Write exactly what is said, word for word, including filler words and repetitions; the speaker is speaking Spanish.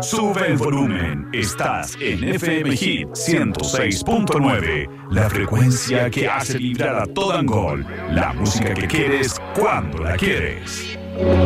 Sube el volumen. Estás en F M Hit ciento seis punto nueve. La frecuencia que hace vibrar a todo Angol. La música que quieres cuando la quieres.